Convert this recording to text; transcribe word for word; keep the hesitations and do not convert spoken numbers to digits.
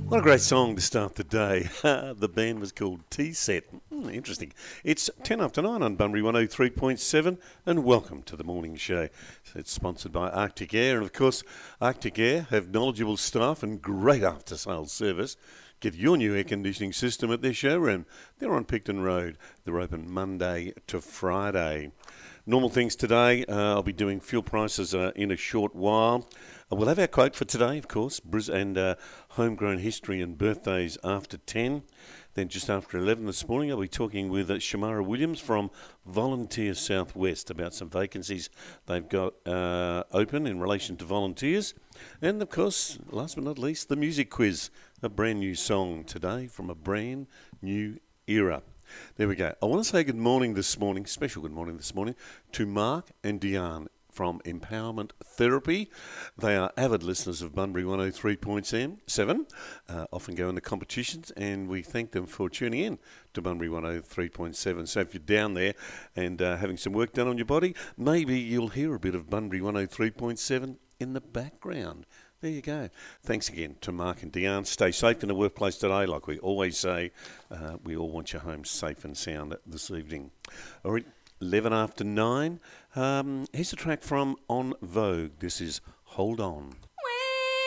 What a great song to start the day. The band was called T-Set. Hmm, interesting. It's ten after nine on Bunbury one oh three point seven, and welcome to the morning show. It's sponsored by Arctic Air, and of course, Arctic Air have knowledgeable staff and great after-sales service. Get your new air conditioning system at their showroom. They're on Picton Road. They're open Monday to Friday. Normal things today, uh, I'll be doing fuel prices uh, in a short while. Uh, we'll have our quote for today, of course, Bris and uh, homegrown history and birthdays after ten. Then just after eleven this morning, I'll be talking with uh, Shamara Williams from Volunteer Southwest about some vacancies they've got uh, open in relation to volunteers. And, of course, last but not least, the music quiz, a brand new song today from a brand new era. There we go. I want to say good morning this morning, special good morning this morning, to Mark and Diane from Empowerment Therapy. They are avid listeners of Bunbury one oh three point seven, uh, often go into competitions, and we thank them for tuning in to Bunbury one oh three point seven. So if you're down there and uh, having some work done on your body, maybe you'll hear a bit of Bunbury one oh three point seven in the background. There you go. Thanks again to Mark and Diane. Stay safe in the workplace today. Like we always say, uh, we all want you home safe and sound this evening. All right, eleven after nine. Um, here's a track from On Vogue. This is Hold On.